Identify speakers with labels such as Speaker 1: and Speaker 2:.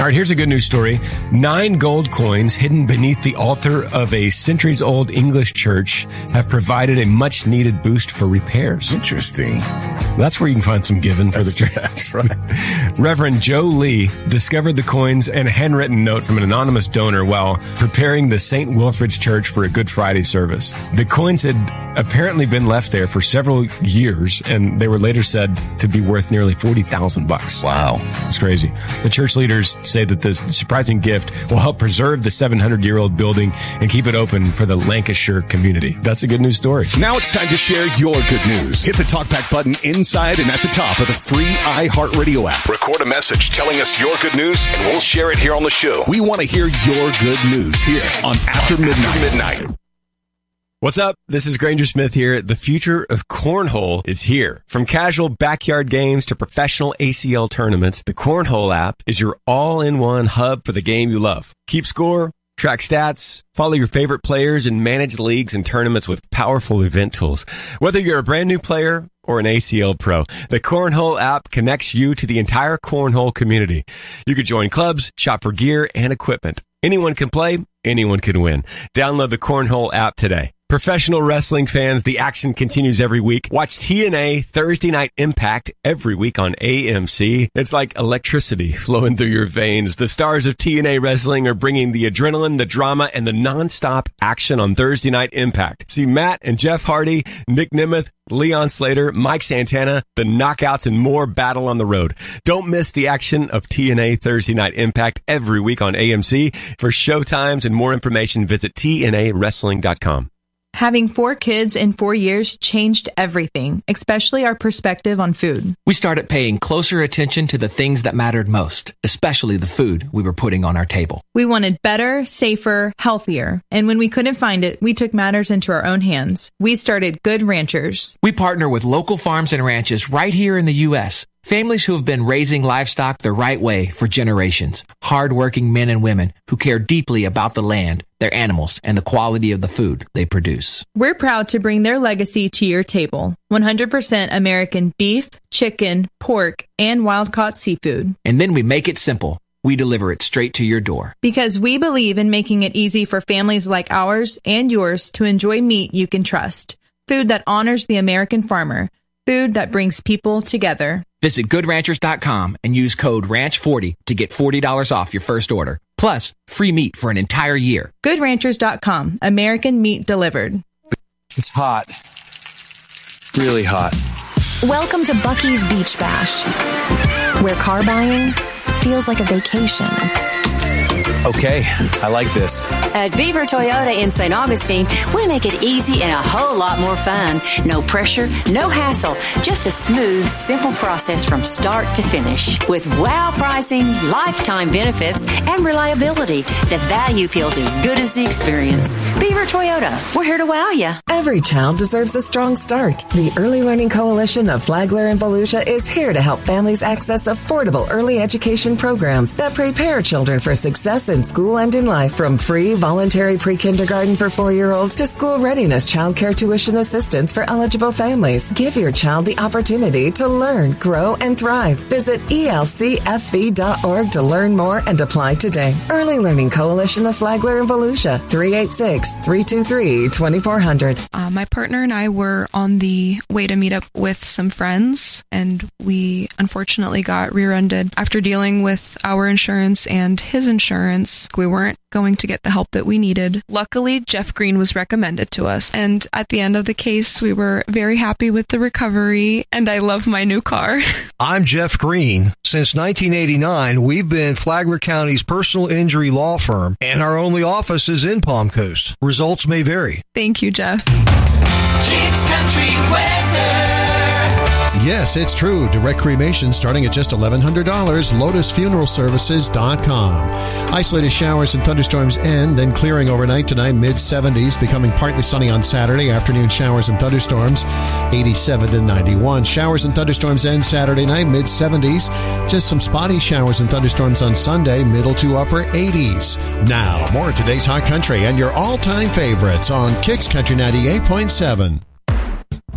Speaker 1: right, here's a good news story. 9 gold coins hidden beneath the altar of a centuries-old English church have provided a much-needed boost for repairs.
Speaker 2: Interesting.
Speaker 1: That's where you can find some giving for the church.
Speaker 2: That's right.
Speaker 1: Reverend Joe Lee discovered the coins and a handwritten note from an anonymous donor while preparing the St. Wilfrid's Church for a Good Friday service. The coins had apparently been left there for several years, and they were later said to be worth nearly $40,000.
Speaker 2: Wow.
Speaker 1: It's crazy. The church leaders say that this surprising gift will help preserve the 700-year-old building and keep it open for the Lancashire community. That's a good news story.
Speaker 3: Now it's time to share your good news. Hit the TalkBack button inside and at the top of the free iHeartRadio app. Record a message telling us your good news, and we'll share it here on the show. We want to hear your good news here on After Midnight.
Speaker 1: What's up? This is Granger Smith here. The future of cornhole is here. From casual backyard games to professional ACL tournaments, the Cornhole app is your all-in-one hub for the game you love. Keep score, track stats, follow your favorite players, and manage leagues and tournaments with powerful event tools. Whether you're a brand new player or an ACL pro, the Cornhole app connects you to the entire cornhole community. You could join clubs, shop for gear and equipment. Anyone can play, anyone can win. Download the Cornhole app today. Professional wrestling fans, the action continues every week. Watch TNA Thursday Night Impact every week on AMC. It's like electricity flowing through your veins. The stars of TNA Wrestling are bringing the adrenaline, the drama, and the nonstop action on Thursday Night Impact. See Matt and Jeff Hardy, Nick Nemeth, Leon Slater, Mike Santana, the Knockouts, and more battle on the road. Don't miss the action of TNA Thursday Night Impact every week on AMC. For showtimes and more information, visit TNAWrestling.com.
Speaker 4: Having 4 kids in 4 years changed everything, especially our perspective on food.
Speaker 5: We started paying closer attention to the things that mattered most, especially the food we were putting on our table.
Speaker 4: We wanted better, safer, healthier. And when we couldn't find it, we took matters into our own hands. We started Good Ranchers.
Speaker 5: We partner with local farms and ranches right here in the U.S., families who have been raising livestock the right way for generations. Hardworking men and women who care deeply about the land, their animals, and the quality of the food they produce.
Speaker 4: We're proud to bring their legacy to your table. 100% American beef, chicken, pork, and wild-caught seafood.
Speaker 5: And then we make it simple. We deliver it straight to your door.
Speaker 4: Because we believe in making it easy for families like ours and yours to enjoy meat you can trust. Food that honors the American farmer. Food that brings people together.
Speaker 5: Visit GoodRanchers.com and use code RANCH40 to get $40 off your first order. Plus, free meat for an entire year.
Speaker 4: GoodRanchers.com. American meat delivered.
Speaker 6: It's hot. Really hot.
Speaker 7: Welcome to Buc-ee's Beach Bash, where car buying feels like a vacation.
Speaker 6: Okay, I like this.
Speaker 8: At Beaver Toyota in St. Augustine, we make it easy and a whole lot more fun. No pressure, no hassle, just a smooth, simple process from start to finish. With wow pricing, lifetime benefits, and reliability, the value feels as good as the experience. Beaver Toyota, we're here to wow you.
Speaker 9: Every child deserves a strong start. The Early Learning Coalition of Flagler and Volusia is here to help families access affordable early education programs that prepare children for success in school and in life, from free voluntary pre-kindergarten for 4-year-olds to school readiness childcare tuition assistance for eligible families. Give your child the opportunity to learn, grow, and thrive. Visit elcfv.org to learn more and apply today. Early Learning Coalition of Flagler and Volusia, 386-323-2400.
Speaker 10: My partner and I were on the way to meet up with some friends, and we unfortunately got rear-ended. After dealing with our insurance and his insurance, we weren't going to get the help that we needed. Luckily, Jeff Green was recommended to us, and at the end of the case, we were very happy with the recovery, and I love my new car.
Speaker 11: I'm Jeff Green. Since 1989, we've been Flagler County's personal injury law firm, and our only office is in Palm Coast. Results may vary.
Speaker 10: Thank you, Jeff.
Speaker 12: Kicks Country Weather.
Speaker 13: Yes, it's true. Direct cremation starting at just $1,100. LotusFuneralServices.com. Isolated showers and thunderstorms end, then clearing overnight tonight, mid-70s, becoming partly sunny on Saturday. Afternoon showers and thunderstorms, 87 to 91. Showers and thunderstorms end Saturday night, mid-70s. Just some spotty showers and thunderstorms on Sunday, middle to upper 80s. Now, more of today's Hot Country and your all-time favorites on Kicks Country 98.7.